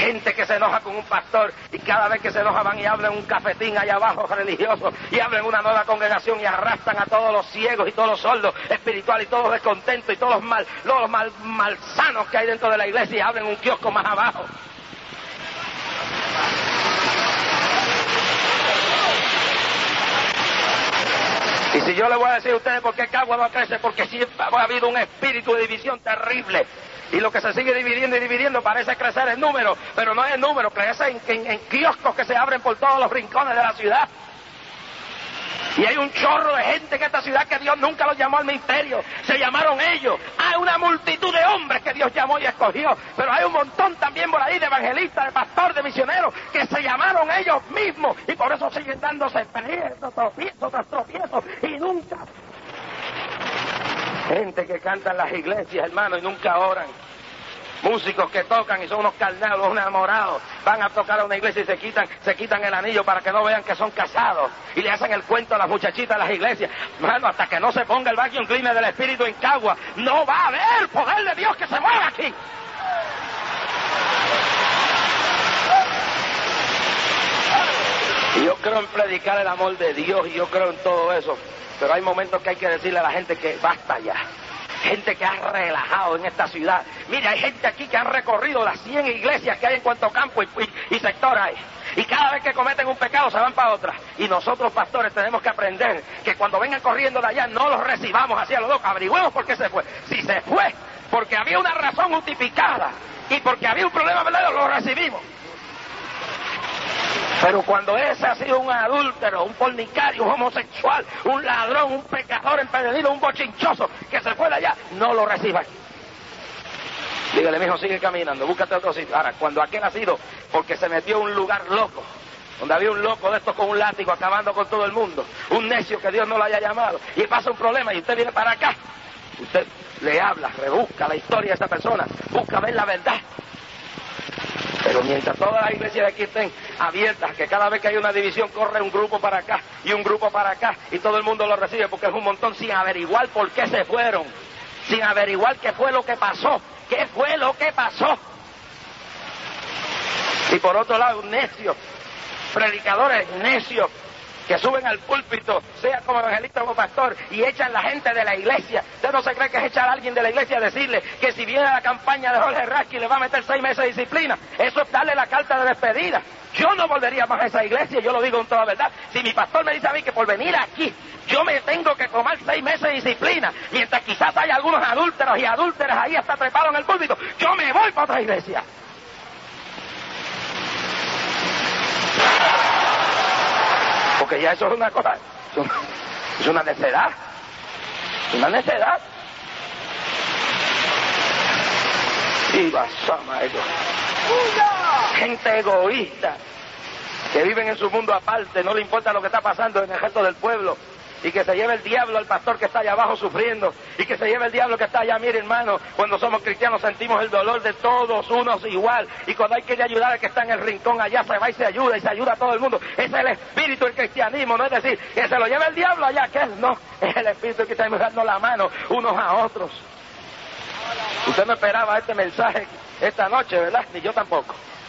Gente que se enoja con un pastor y cada vez que se enoja van y hablan un cafetín allá abajo religioso y abren una nueva congregación y arrastran a todos los ciegos y todos los sordos espirituales y todos los descontentos y todos los malsanos que hay dentro de la iglesia y abren un kiosco más abajo. Y si yo le voy a decir a ustedes por qué Cagua no crece, porque siempre ha habido un espíritu de división terrible. Y lo que se sigue dividiendo y dividiendo parece crecer en número, pero no es en número, crece en kioscos que se abren por todos los rincones de la ciudad. Y hay un chorro de gente en esta ciudad que Dios nunca los llamó al ministerio, se llamaron ellos. Hay una multitud de hombres que Dios llamó y escogió, pero hay un montón también por ahí de evangelistas, de pastores, de misioneros, que se llamaron ellos mismos, y por eso siguen dándose tropiezos tras tropiezos, y nunca. Gente que canta en las iglesias, hermano, y nunca oran. Músicos que tocan y son unos carnados, unos enamorados, van a tocar a una iglesia y se quitan el anillo para que no vean que son casados, y le hacen el cuento a las muchachitas de las iglesias. Hermano, hasta que no se ponga el vacuum cleaner del Espíritu en Cagua, no va a haber poder de Dios que se mueva aquí. Y yo creo en predicar el amor de Dios, y yo creo en todo eso, pero hay momentos que hay que decirle a la gente que basta ya. Gente que ha relajado en esta ciudad. Mira, hay gente aquí que han recorrido las 100 iglesias que hay en Cuanto Campo y sector hay. Y cada vez que cometen un pecado se van para otra. Y nosotros, pastores, tenemos que aprender que cuando vengan corriendo de allá no los recibamos hacia los dos. Averigüemos por qué se fue. Si se fue porque había una razón justificada y porque había un problema verdadero, lo recibimos. Pero cuando ese ha sido un adúltero, un fornicario, un homosexual, un ladrón, un pecador empedernido, un bochinchoso que se fue de allá, no lo reciban. Dígale, mijo, sigue caminando, búscate otro sitio. Ahora, cuando aquel ha sido porque se metió en un lugar loco, donde había un loco de estos con un látigo acabando con todo el mundo, un necio que Dios no lo haya llamado, y pasa un problema y usted viene para acá, usted le habla, rebusca la historia de esa persona, busca ver la verdad. Pero mientras todas las iglesias de aquí estén abiertas, que cada vez que hay una división corre un grupo para acá y un grupo para acá y todo el mundo lo recibe porque es un montón, sin averiguar por qué se fueron, sin averiguar qué fue lo que pasó, qué fue lo que pasó. Y por otro lado, necios, predicadores necios, que suben al púlpito, sea como evangelista o como pastor, y echan la gente de la iglesia. Usted no se cree que es echar a alguien de la iglesia a decirle que si viene a la campaña de Jorge Rasky le va a meter 6 meses de disciplina. Eso es darle la carta de despedida. Yo no volvería más a esa iglesia, yo lo digo con toda verdad. Si mi pastor me dice a mí que por venir aquí yo me tengo que tomar 6 meses de disciplina, mientras quizás hay algunos adúlteros y adúlteras ahí hasta trepados en el púlpito, yo me voy para otra iglesia. Porque ya eso es una cosa, es una necedad, una necedad. Y basama ellos. Gente egoísta, que viven en su mundo aparte, no le importa lo que está pasando en el resto del pueblo, y que se lleve el diablo al pastor que está allá abajo sufriendo, y que se lleve el diablo que está allá. Mire, hermano, cuando somos cristianos sentimos el dolor de todos unos igual, y cuando hay que ayudar al que está en el rincón allá, se va y se ayuda a todo el mundo. Ese es el espíritu del cristianismo, no es decir que se lo lleve el diablo allá, que él no, es el espíritu del cristianismo, dando la mano unos a otros. Usted no esperaba este mensaje esta noche, ¿verdad? Ni yo tampoco.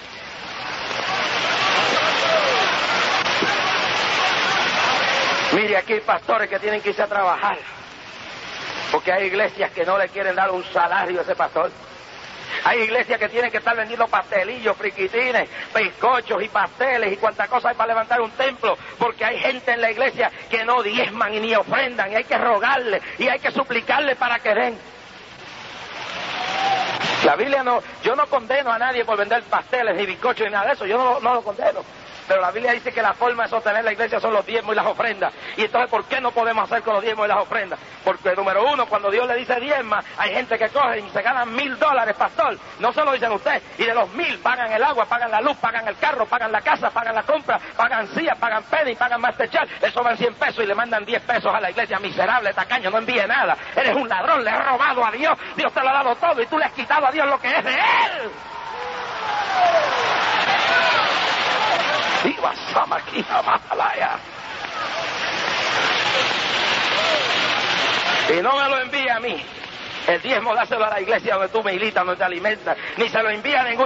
Mire, aquí hay pastores que tienen que irse a trabajar, porque hay iglesias que no le quieren dar un salario a ese pastor. Hay iglesias que tienen que estar vendiendo pastelillos, friquitines, bizcochos y pasteles y cuánta cosa hay para levantar un templo, porque hay gente en la iglesia que no diezman y ni ofrendan, y hay que rogarle y hay que suplicarle para que den. La Biblia no, yo no condeno a nadie por vender pasteles ni bizcochos ni nada de eso, yo no lo condeno. Pero la Biblia dice que la forma de sostener la iglesia son los diezmos y las ofrendas. Y entonces, ¿por qué no podemos hacer con los diezmos y las ofrendas? Porque, número uno, cuando Dios le dice diezma, hay gente que coge y se ganan $1,000, pastor. No se lo dicen usted. Y de los 1,000 pagan el agua, pagan la luz, pagan el carro, pagan la casa, pagan la compra, pagan CIA, pagan Penny, pagan Masterchard. Le sobran 100 pesos y le mandan 10 pesos a la iglesia. Miserable, tacaño, no envíe nada. Eres un ladrón, le has robado a Dios. Dios te lo ha dado todo y tú le has quitado a Dios lo que es de Él. Y no me lo envía a mí. El diezmo dáselo a la iglesia donde tú militas, donde te alimentas. Ni se lo envía a ningún